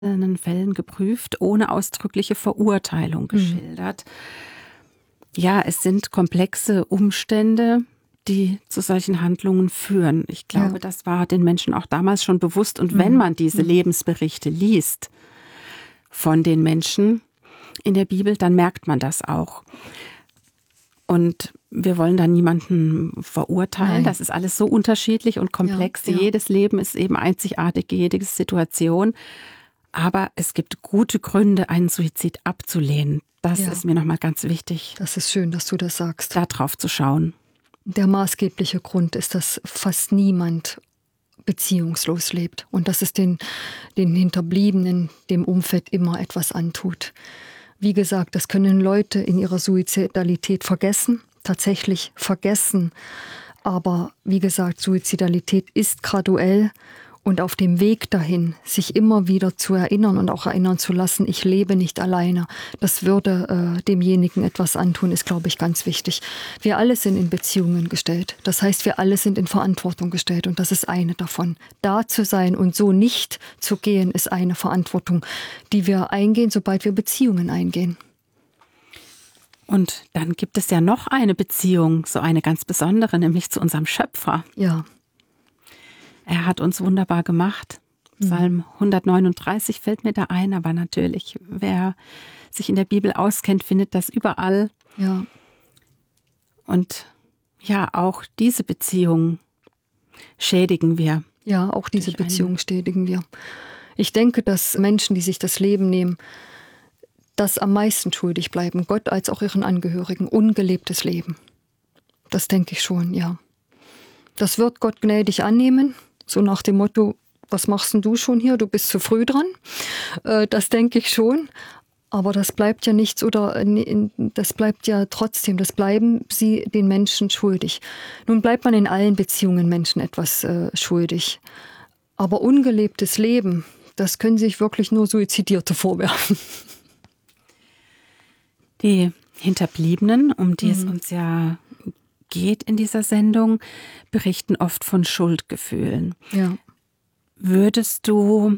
einzelnen Fällen geprüft, ohne ausdrückliche Verurteilung geschildert. Ja, es sind komplexe Umstände, die zu solchen Handlungen führen. Ich glaube, das war den Menschen auch damals schon bewusst. Und wenn man diese Lebensberichte liest von den Menschen in der Bibel, dann merkt man das auch. Und wir wollen da niemanden verurteilen. Nein. Das ist alles so unterschiedlich und komplex. Ja. Jedes Leben ist eben einzigartig, jede Situation. Aber es gibt gute Gründe, einen Suizid abzulehnen. Das ist mir nochmal ganz wichtig. Das ist schön, dass du das sagst. Da drauf zu schauen. Der maßgebliche Grund ist, dass fast niemand beziehungslos lebt und dass es den Hinterbliebenen, dem Umfeld immer etwas antut. Wie gesagt, das können Leute in ihrer Suizidalität vergessen, tatsächlich vergessen. Aber wie gesagt, Suizidalität ist graduell und auf dem Weg dahin, sich immer wieder zu erinnern und auch erinnern zu lassen, ich lebe nicht alleine. Das würde demjenigen etwas antun, ist, glaube ich, ganz wichtig. Wir alle sind in Beziehungen gestellt. Das heißt, wir alle sind in Verantwortung gestellt und das ist eine davon. Da zu sein und so nicht zu gehen, ist eine Verantwortung, die wir eingehen, sobald wir Beziehungen eingehen. Und dann gibt es ja noch eine Beziehung, so eine ganz besondere, nämlich zu unserem Schöpfer. Ja. Er hat uns wunderbar gemacht. Psalm 139 fällt mir da ein, aber natürlich, wer sich in der Bibel auskennt, findet das überall. Ja. Und ja, auch diese Beziehung schädigen wir. Ja, auch diese Beziehung schädigen wir. Ich denke, dass Menschen, die sich das Leben nehmen, das am meisten schuldig bleiben, Gott als auch ihren Angehörigen, ungelebtes Leben. Das denke ich schon, ja. Das wird Gott gnädig annehmen. So nach dem Motto, was machst denn du schon hier? Du bist zu früh dran. Das denke ich schon. Aber das bleibt ja nichts oder das bleibt ja trotzdem, das bleiben sie den Menschen schuldig. Nun bleibt man in allen Beziehungen Menschen etwas schuldig. Aber ungelebtes Leben, das können sich wirklich nur Suizidierte vorwerfen. Die Hinterbliebenen, um die es uns ja geht in dieser Sendung, berichten oft von Schuldgefühlen. Ja. Würdest du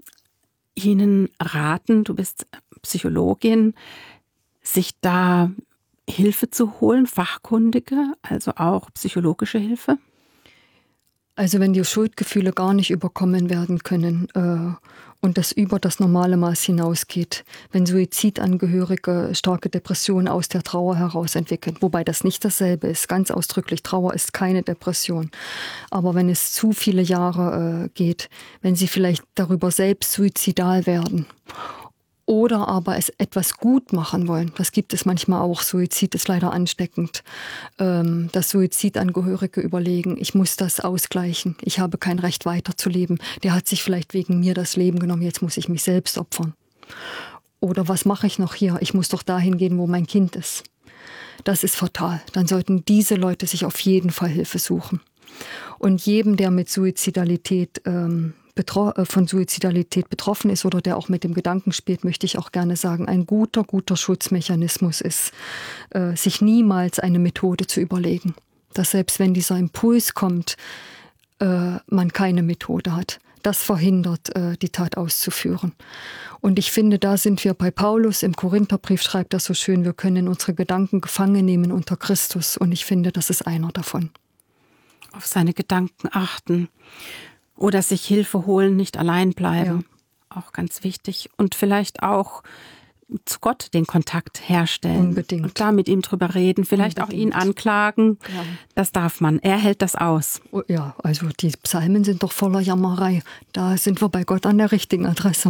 ihnen raten, du bist Psychologin, sich da Hilfe zu holen, fachkundige, also auch psychologische Hilfe? Also wenn die Schuldgefühle gar nicht überkommen werden können und das über das normale Maß hinausgeht, wenn Suizidangehörige starke Depressionen aus der Trauer heraus entwickeln, wobei das nicht dasselbe ist, ganz ausdrücklich, Trauer ist keine Depression. Aber wenn es zu viele Jahre geht, wenn sie vielleicht darüber selbst suizidal werden oder aber es etwas gut machen wollen. Das gibt es manchmal auch. Suizid ist leider ansteckend. Dass Suizidangehörige überlegen, ich muss das ausgleichen. Ich habe kein Recht weiterzuleben. Der hat sich vielleicht wegen mir das Leben genommen. Jetzt muss ich mich selbst opfern. Oder was mache ich noch hier? Ich muss doch dahin gehen, wo mein Kind ist. Das ist fatal. Dann sollten diese Leute sich auf jeden Fall Hilfe suchen. Und jedem, der mit Suizidalität von Suizidalität betroffen ist oder der auch mit dem Gedanken spielt, möchte ich auch gerne sagen, ein guter Schutzmechanismus ist, sich niemals eine Methode zu überlegen. Dass selbst wenn dieser Impuls kommt, man keine Methode hat. Das verhindert, die Tat auszuführen. Und ich finde, da sind wir bei Paulus, im Korintherbrief schreibt er so schön, wir können unsere Gedanken gefangen nehmen unter Christus. Und ich finde, das ist einer davon. Auf seine Gedanken achten. Oder sich Hilfe holen, nicht allein bleiben. Ja. Auch ganz wichtig. Und vielleicht auch zu Gott den Kontakt herstellen. Unbedingt. Und da mit ihm drüber reden. Vielleicht auch ihn anklagen. Ja. Das darf man. Er hält das aus. Ja, also die Psalmen sind doch voller Jammerei. Da sind wir bei Gott an der richtigen Adresse.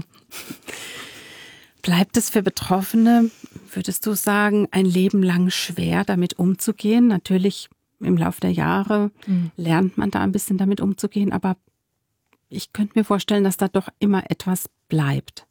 Bleibt es für Betroffene, würdest du sagen, ein Leben lang schwer, damit umzugehen? Natürlich im Laufe der Jahre lernt man da ein bisschen damit umzugehen, aber ich könnte mir vorstellen, dass da doch immer etwas bleibt.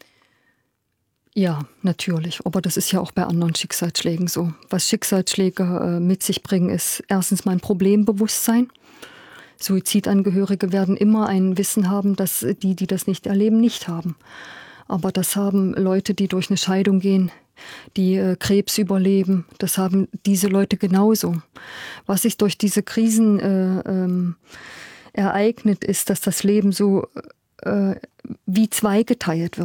Ja, natürlich. Aber das ist ja auch bei anderen Schicksalsschlägen so. Was Schicksalsschläge mit sich bringen, ist erstens mal ein Problembewusstsein. Suizidangehörige werden immer ein Wissen haben, das die das nicht erleben, nicht haben. Aber das haben Leute, die durch eine Scheidung gehen, die Krebs überleben. Das haben diese Leute genauso. Was sich durch diese Krisen ereignet, ist, dass das Leben so wie zweigeteilt wird.